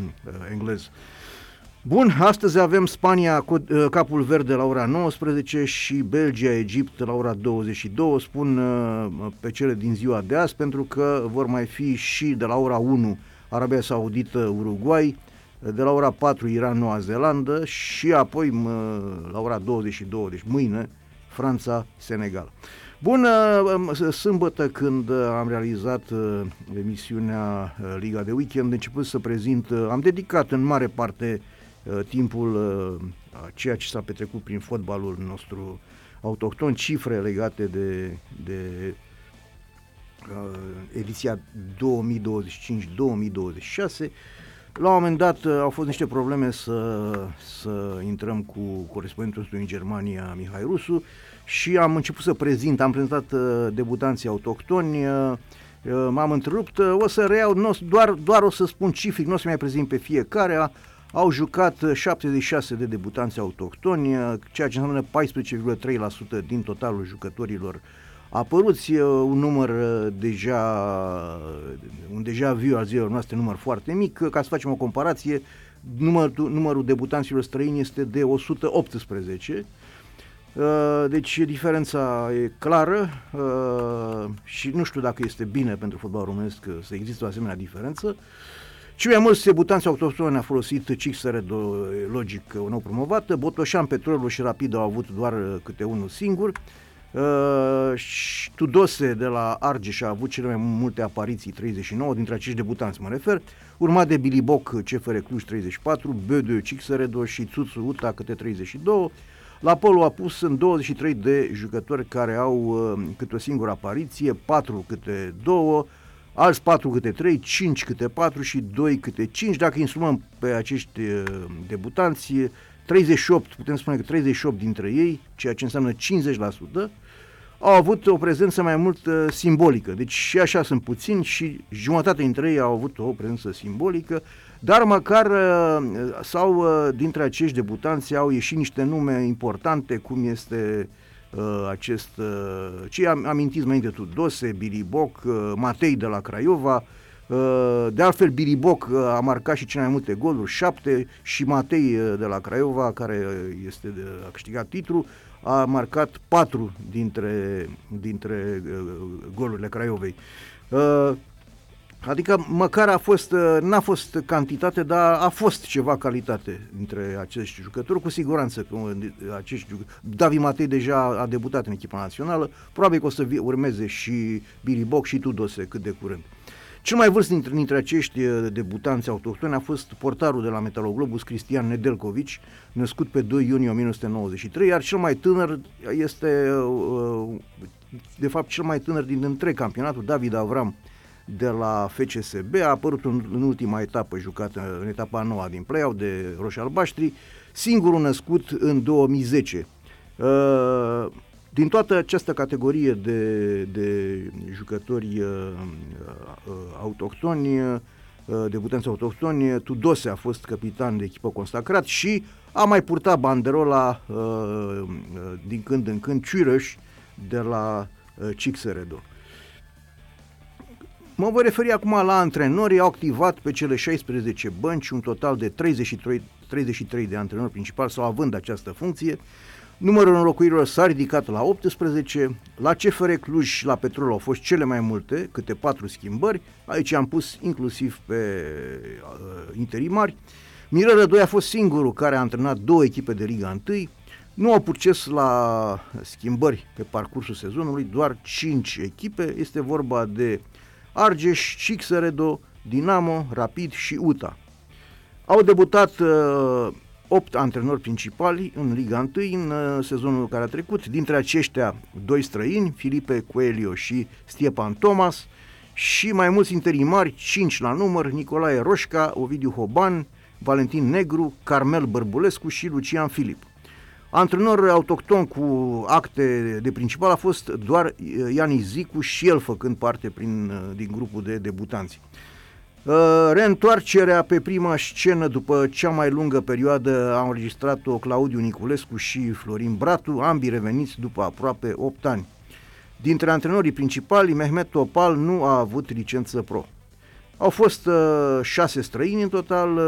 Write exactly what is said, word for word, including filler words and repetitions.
englez. Bun, astăzi avem Spania, Capul Verde la ora nouăsprezece și Belgia-Egipt la ora douăzeci și două, spun pe cele din ziua de azi, pentru că vor mai fi și de la ora unu Arabia Saudită-Uruguay, de la ora patru Iran-Noua Zeelandă și apoi la ora douăzeci și două, deci mâine, Franța-Senegal. Bun, sâmbătă când am realizat emisiunea Liga de Weekend, început să prezint, am dedicat în mare parte timpul a ceea ce s-a petrecut prin fotbalul nostru autohton, cifre legate de, de uh, ediția două mii douăzeci și cinci două mii douăzeci și șase. La un moment dat uh, au fost niște probleme să, să intrăm cu corespondentul nostru în Germania, Mihai Rusu, și am început să prezint, am prezentat uh, debutanții autohtoni, uh, uh, m-am întrerupt, uh, o să reiau, n-o, doar, doar o să spun cifric, nu o să mai prezint pe fiecare. Au jucat șaptezeci și șase de debutanți autohtoni, ceea ce înseamnă paisprezece virgulă trei la sută din totalul jucătorilor apăruți, un număr deja, un deja viu al zilelor noastre, număr foarte mic. Ca să facem o comparație, numărul, numărul debutanților străini este de o sută optsprezece, deci diferența e clară și nu știu dacă este bine pentru fotbalul românesc să existe o asemenea diferență. Cei mai mulți debutanți autohtoni a folosit C X R, logic, nou promovată. Botoșan, Petrolul și Rapid au avut doar câte unul singur. Uh, Tudose de la Argeș a avut cele mai multe apariții, treizeci și nouă, dintre acești debutanți mă refer, urmat de Biliboc, C F R Cluj, treizeci și patru, Bödö, C X R și Țuțu Uta, câte treizeci și doi. La Polo a pus în douăzeci și trei de jucători care au uh, câte o singură apariție, patru câte două, alți patru câte trei, cinci câte patru și doi câte cinci. Dacă insumăm pe acești uh, debutanți, treizeci și opt, putem spune că treizeci și opt dintre ei, ceea ce înseamnă cincizeci la sută, au avut o prezență mai mult uh, simbolică. Deci și așa sunt puțini și jumătate dintre ei au avut o prezență simbolică, dar măcar uh, sau uh, dintre acești debutanți au ieșit niște nume importante, cum este Uh, acest, uh, ce am amintit mai înainte, Tudose, Biliboc, uh, Matei de la Craiova, uh, de altfel Biliboc uh, a marcat și cele mai multe goluri, șapte, și Matei uh, de la Craiova, care este de, a câștigat titlul, a marcat patru dintre, dintre uh, golurile Craiovei. Uh, Adică măcar a fost, n-a fost cantitate, dar a fost ceva calitate dintre acești jucători, cu siguranță că acești jucători, Davi Matei deja a debutat în echipa națională, probabil că o să urmeze și Biliboc și Tudose cât de curând. Cel mai vârstic dintre, dintre acești debutanți autohtoni a fost portarul de la Metaloglobus, Cristian Nedelcovici, născut pe doi iunie o mie nouă sute nouăzeci și trei, iar cel mai tânăr este, de fapt, cel mai tânăr din întreg campionatul, David Avram, de la F C S B, a apărut în, în ultima etapă jucată, în etapa noua din play-out de roșii-albaștri, singurul născut în două mii zece. Uh, din toată această categorie de, de jucători uh, uh, autohtoni, uh, debutanți autohtoni, Tudose a fost capitan de echipă consacrat și a mai purtat banderola uh, uh, din când în când Ciurăș de la uh, C X R D O. Mă voi referi acum la antrenori. Au activat pe cele șaisprezece bănci un total de treizeci și trei, treizeci și trei de antrenori principali sau având această funcție. Numărul înlocuirilor s-a ridicat la optsprezece. La C F R Cluj și la Petrol au fost cele mai multe, câte patru schimbări. Aici am pus inclusiv pe uh, interimari. Mirel Rădoi a fost singurul care a antrenat două echipe de Liga unu. Nu au proces la schimbări pe parcursul sezonului, doar cinci echipe. Este vorba de Argeș, C X R D O, Dinamo, Rapid și U T A. Au debutat uh, opt antrenori principali în Liga unu în uh, sezonul care a trecut, dintre aceștia doi străini, Filipe Coelho și Stiepan Thomas, și mai mulți interimari, cinci la număr, Nicolae Roșca, Ovidiu Hoban, Valentin Negru, Carmel Bărbulescu și Lucian Filip. Antrenor autohton cu acte de principal a fost doar Iani Zicu, și el făcând parte prin, din grupul de debutanți. Reîntoarcerea pe prima scenă după cea mai lungă perioadă a înregistrat-o Claudiu Niculescu și Florin Bratu, ambii reveniți după aproape opt ani. Dintre antrenorii principali, Mehmet Topal nu a avut licență pro. Au fost uh, șase străini în total,